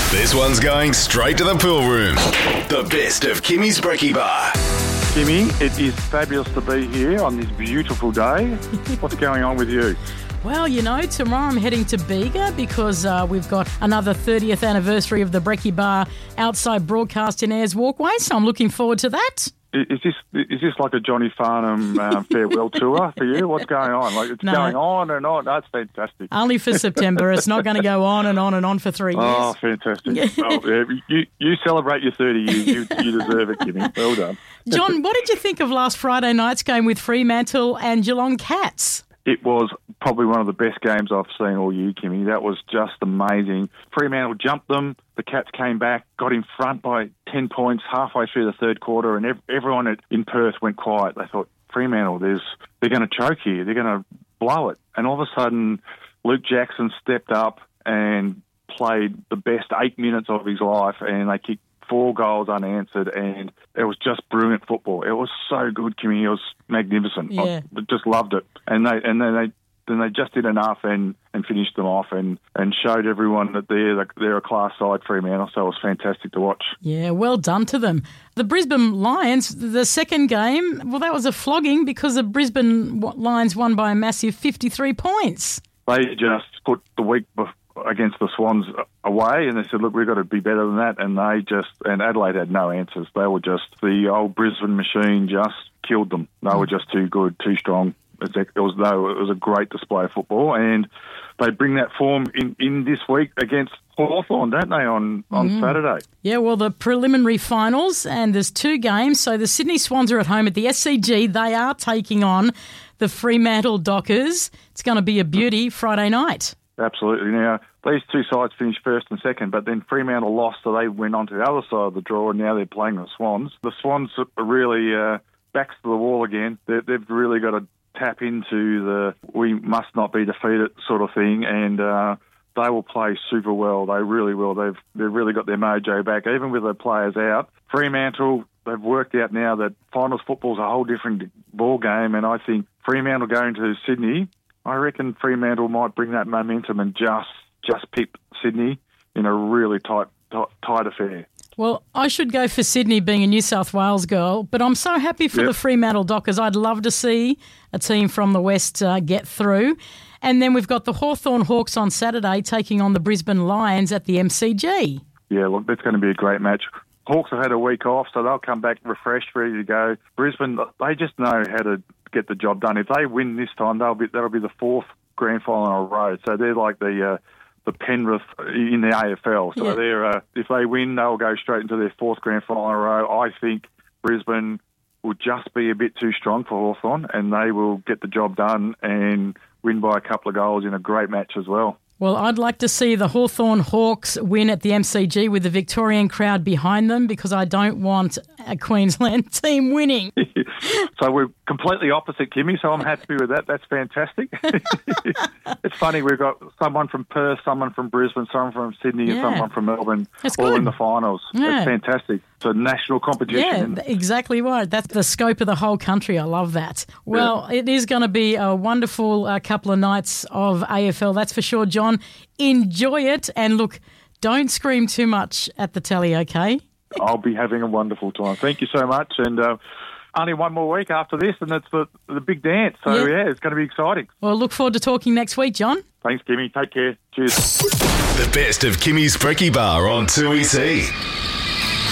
This one's going straight to the pool room. The best of Kimmy's Brekkie Bar. Kimmy, it is fabulous to be here on this beautiful day. What's going on with you? Well, tomorrow I'm heading to Bega because we've got another 30th anniversary of the Brekkie Bar outside broadcast in Ayers Walkway, so I'm looking forward to that. Is this like a Johnny Farnham farewell tour for you? What's going on? It's going on and on. That's fantastic. Only for September. It's not going to go on and on and on for 3 years. Oh, fantastic. You celebrate your 30 years. You deserve it, Kimmy. Well done. John, what did you think of last Friday night's game with Fremantle and Geelong Cats? It was probably one of the best games I've seen all year, Kimmy. That was just amazing. Fremantle jumped them. The Cats came back, got in front by 10 points halfway through the third quarter, and everyone in Perth went quiet. They thought, Fremantle, they're going to choke here. They're going to blow it. And all of a sudden, Luke Jackson stepped up and played the best 8 minutes of his life, and they kicked 4 goals unanswered, and it was just brilliant football. It was so good, Kimmy. It was magnificent. Yeah. I just loved it. And then they just did enough and finished them off and showed everyone that they're a class side, Fremantle, so it was fantastic to watch. Yeah, well done to them. The Brisbane Lions, the second game, well, that was a flogging because the Brisbane Lions won by a massive 53 points. They just put the week against the Swans away, and they said, look, we've got to be better than that, and Adelaide had no answers. They were just, the old Brisbane machine just killed them. They were just too good, too strong. It was a great display of football, and they bring that form in this week against Hawthorn, don't they, on Saturday? Yeah, well, the preliminary finals, and there's 2 games. So the Sydney Swans are at home at the SCG. They are taking on the Fremantle Dockers. It's going to be a beauty Friday night. Absolutely. Now, these 2 sides finished first and second, but then Fremantle lost, so they went on to the other side of the draw, and now they're playing the Swans. The Swans are really backs to the wall again. They've really got to tap into the we must not be defeated sort of thing, and they will play super well. They really will. They've really got their mojo back, even with their players out. Fremantle, they've worked out now that finals football is a whole different ball game, and I think Fremantle going to Sydney, I reckon Fremantle might bring that momentum and just pick Sydney in a really tight affair. Well, I should go for Sydney, being a New South Wales girl, but I'm so happy for the Fremantle Dockers. I'd love to see a team from the West get through. And then we've got the Hawthorn Hawks on Saturday taking on the Brisbane Lions at the MCG. Yeah, look, that's going to be a great match. Hawks have had a week off, so they'll come back refreshed, ready to go. Brisbane, they just know how to get the job done. If they win this time, that'll be the 4th grand final in a row. So they're like the Penrith in the AFL. So they're if they win, they'll go straight into their 4th grand final in a row. I think Brisbane will just be a bit too strong for Hawthorn, and they will get the job done and win by a couple of goals in a great match as well. Well, I'd like to see the Hawthorn Hawks win at the MCG with the Victorian crowd behind them, because I don't want a Queensland team winning. So we're completely opposite, Kimmy, so I'm happy with that. That's fantastic. It's funny, we've got someone from Perth, someone from Brisbane, someone from Sydney and someone from Melbourne all in the finals. It's fantastic. It's a national competition. Yeah, exactly right. That's the scope of the whole country. I love that. Well, it is going to be a wonderful couple of nights of AFL, that's for sure, John. Enjoy it, and look, don't scream too much at the telly, okay? I'll be having a wonderful time. Thank you so much, and only one more week after this, and it's the big dance. So, it's going to be exciting. Well, look forward to talking next week, John. Thanks, Kimmy. Take care. Cheers. The best of Kimmy's Brekkie Bar on 2EC.